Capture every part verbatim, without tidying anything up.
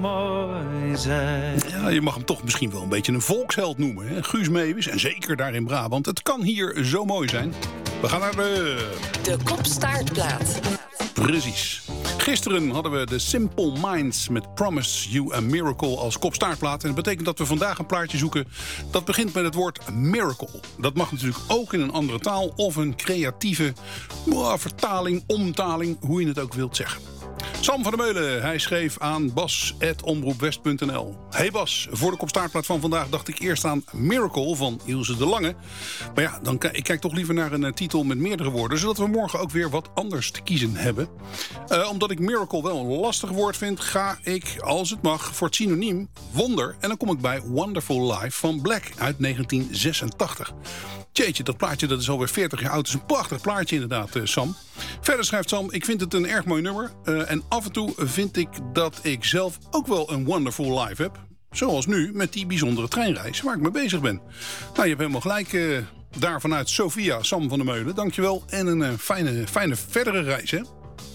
mooi zijn. Ja, je mag hem toch misschien wel een beetje een volksheld noemen. Hè? Guus Meeuwis, en zeker daar in Brabant. Het kan hier zo mooi zijn. We gaan naar de... De Kop-Staartplaat. Precies. Gisteren hadden we de Simple Minds met Promise You a Miracle als kopstaartplaat. En dat betekent dat we vandaag een plaatje zoeken dat begint met het woord miracle. Dat mag natuurlijk ook in een andere taal of een creatieve oh, vertaling, omtaling, hoe je het ook wilt zeggen. Sam van der Meulen, hij schreef aan bas apenstaartje omroep west punt n l. Hey Bas, voor de kopstaartplaat van vandaag dacht ik eerst aan Miracle van Ilse de Lange. Maar ja, dan k- ik kijk toch liever naar een uh, titel met meerdere woorden, zodat we morgen ook weer wat anders te kiezen hebben. Uh, omdat ik Miracle wel een lastig woord vind, ga ik, als het mag, voor het synoniem wonder. En dan kom ik bij Wonderful Life van Black uit negentien zesentachtig. Jeetje, dat plaatje dat is alweer veertig jaar oud. Het is een prachtig plaatje inderdaad, uh, Sam. Verder schrijft Sam, ik vind het een erg mooi nummer. Uh, en af en toe vind ik dat ik zelf ook wel een wonderful life heb. Zoals nu met die bijzondere treinreis waar ik mee bezig ben. Nou, je hebt helemaal gelijk uh, daar vanuit Sofia, Sam van der Meulen. Dankjewel en een uh, fijne, fijne verdere reis, hè.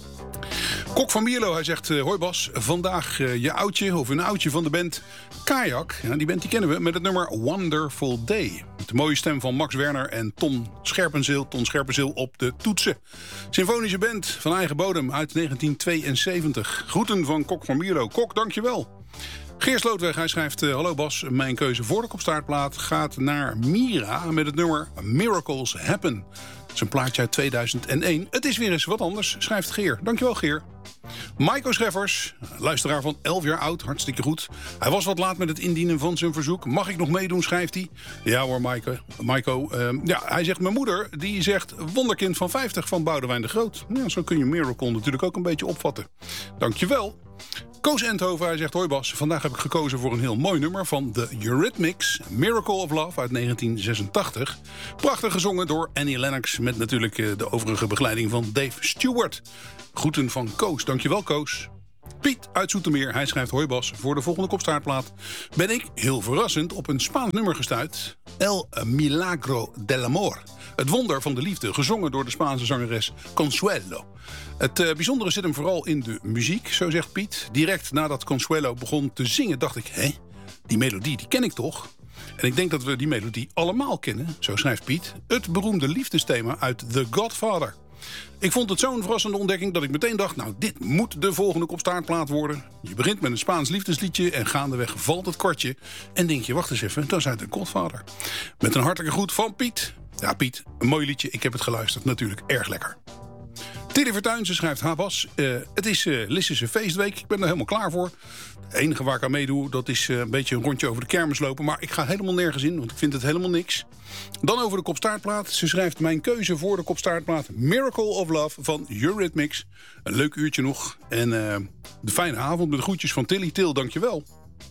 Kok van Mierlo, hij zegt, uh, hoi Bas, vandaag uh, je oudje of een oudje van de band Kajak. Ja, die band die kennen we met het nummer Wonderful Day. Met de mooie stem van Max Werner en Ton Scherpenzeel, Ton Scherpenzeel op de toetsen. Symfonische band van eigen bodem uit negentien tweeënzeventig. Groeten van Kok van Mierlo. Kok, dankjewel. Geert Slootweg, hij schrijft, uh, hallo Bas, mijn keuze voor de kopstaartplaat gaat naar Mira met het nummer Miracles Happen. Het is een plaatje uit tweeduizend één. Het is weer eens wat anders, schrijft Geer. Dankjewel Geer. Maiko Scheffers, luisteraar van elf jaar oud, hartstikke goed. Hij was wat laat met het indienen van zijn verzoek. Mag ik nog meedoen, schrijft hij. Ja hoor, Maiko. Maiko uh, ja, hij zegt, mijn moeder, die zegt wonderkind van vijftig van Boudewijn de Groot. Ja, zo kun je Miracle natuurlijk ook een beetje opvatten. Dankjewel. Koos Endhoven, hij zegt, hoi Bas, vandaag heb ik gekozen voor een heel mooi nummer van The Eurythmics, Miracle of Love uit negentien zesentachtig. Prachtig gezongen door Annie Lennox met natuurlijk de overige begeleiding van Dave Stewart. Groeten van Koos, dankjewel Koos. Piet uit Zoetermeer, hij schrijft, hoi Bas, voor de volgende kopstaartplaat ben ik, heel verrassend, op een Spaans nummer gestuurd. El Milagro del Amor. Het wonder van de liefde, gezongen door de Spaanse zangeres Consuelo. Het uh, bijzondere zit hem vooral in de muziek, zo zegt Piet. Direct nadat Consuelo begon te zingen, dacht ik, hé, die melodie, die ken ik toch? En ik denk dat we die melodie allemaal kennen, zo schrijft Piet. Het beroemde liefdesthema uit The Godfather. Ik vond het zo'n verrassende ontdekking dat ik meteen dacht, nou, dit moet de volgende kopstaartplaat worden. Je begint met een Spaans liefdesliedje en gaandeweg valt het kwartje. En denk je, wacht eens even, dat is uit The Godfather. Met een hartelijke groet van Piet. Ja, Piet, een mooi liedje, ik heb het geluisterd, natuurlijk erg lekker. Tilly Vertuinse schrijft, ha Bas, uh, het is uh, Lissische feestweek, ik ben er helemaal klaar voor. Het enige waar ik aan meedoe, dat is uh, een beetje een rondje over de kermis lopen. Maar ik ga helemaal nergens in, want ik vind het helemaal niks. Dan over de kopstaartplaat. Ze schrijft, mijn keuze voor de kopstaartplaat Miracle of Love van Eurythmics. Een leuk uurtje nog. En uh, de fijne avond met de groetjes van Tilly. Til, dankjewel.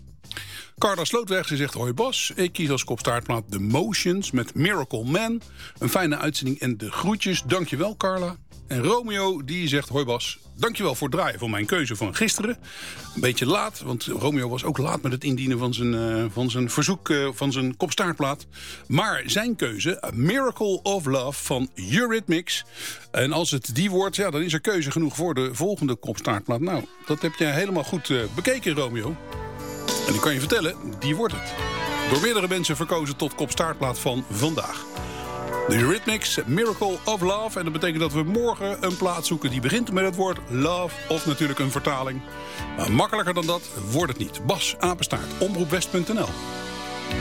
Carla Slootweg, ze zegt, hoi Bas, ik kies als kopstaartplaat The Motions met Miracle Man. Een fijne uitzending en de groetjes. Dankjewel Carla. En Romeo die zegt, hoi Bas, dankjewel voor het draaien van mijn keuze van gisteren. Een beetje laat, want Romeo was ook laat met het indienen van zijn, uh, van zijn verzoek, uh, van zijn kopstaartplaat. Maar zijn keuze, A Miracle of Love van Eurythmics. En als het die wordt, ja, dan is er keuze genoeg voor de volgende kopstaartplaat. Nou, dat heb jij helemaal goed uh, bekeken, Romeo. En ik kan je vertellen, die wordt het. Door meerdere mensen verkozen tot kopstaartplaat van vandaag. De Eurythmics, Miracle of Love. En dat betekent dat we morgen een plaat zoeken die begint met het woord love. Of natuurlijk een vertaling. Maar makkelijker dan dat wordt het niet. Bas, apenstaart, omroep west punt n l.